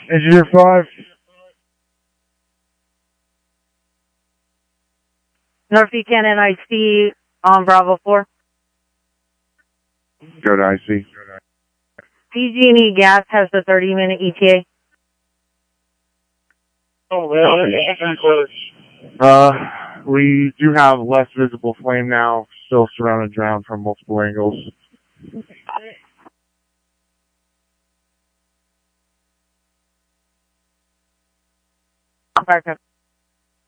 Engineer 5. Northeast Cannon IC on Bravo 4. Go to IC. PG&E Gas has the 30-minute ETA. Oh, well, that's close. We do have less visible flame now, still surrounded around from multiple angles. Fire